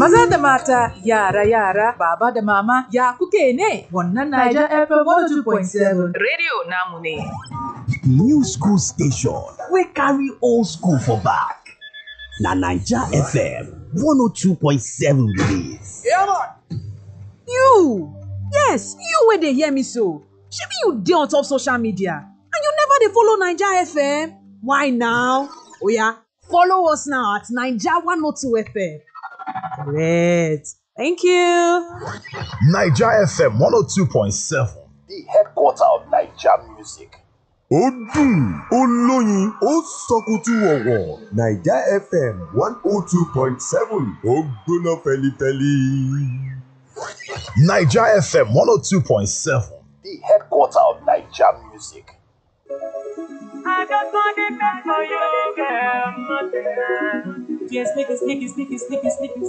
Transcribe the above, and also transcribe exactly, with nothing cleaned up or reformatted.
Maza da mata, yara yara, baba da mama, ya kuke ne? Wannan Niger F M one oh two point seven Radio namu ne. New school station wey carry old school for back. Na Naija F M one oh two point seven be dis. You! Yes, you wey dey hear me so. Shebi you dey on top social media and you never dey follow Naija F M? Why now? Oya, follow us now at Naija one oh two F M. Correct. Thank you. Naija F M one oh two point seven, the headquarter of Naija music. Ó dùn, ó lóyin, ó sọkútú ọ̀wọ̀. Naija F M one oh two point seven ó gbóná fẹlifẹli. Naija F M one oh two point seven, the headquarter of Naija music. I just want to for you, girl. Yes, sneaky, sneaky, sneaky, sneaky, sneaky.